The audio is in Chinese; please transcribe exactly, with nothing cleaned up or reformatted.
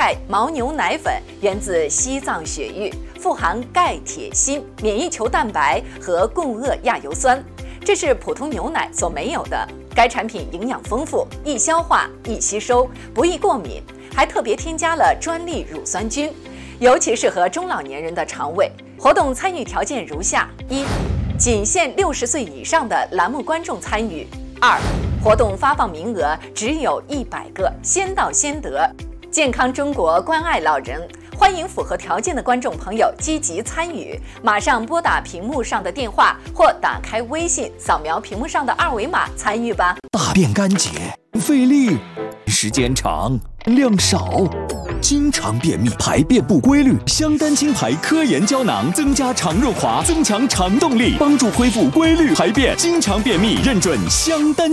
代牦牛奶粉源自西藏雪域，富含钙、铁、锌、免疫球蛋白和共轭亚油酸，这是普通牛奶所没有的。该产品营养丰富，易消化、易吸收，不易过敏，还特别添加了专利乳酸菌，尤其适合中老年人的肠胃。活动参与条件如下：一、仅限六十岁以上的栏目观众参与；二、活动发放名额只有一百个，先到先得。健康中国关爱老人，欢迎符合条件的观众朋友积极参与，马上拨打屏幕上的电话或打开微信，扫描屏幕上的二维码参与吧。 大便干结，费力，时间长，量少。经常便秘、排便不规律，香丹清排科研胶囊增加肠润滑，增强肠动力，帮助恢复规律排便。经常便秘认准香丹。